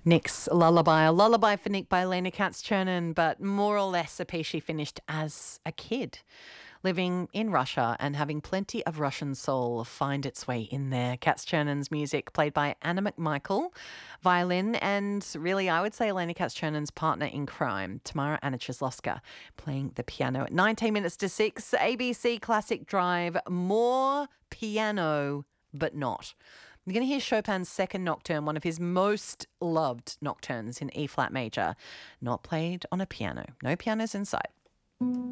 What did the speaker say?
Nick's Lullaby, a lullaby for Nick by Lena Katz-Chernin, but more or less a piece she finished as a kid, living in Russia and having plenty of Russian soul find its way in there. Katz-Chernin's music played by Anna McMichael, violin, and really I would say Lena Katz-Chernin's partner in crime, Tamara Anna Cheslovska, playing the piano at 19 minutes to 6. ABC Classic Drive, more piano, but not. You're going to hear Chopin's second nocturne, one of his most loved nocturnes in E-flat major, not played on a piano. No pianos inside.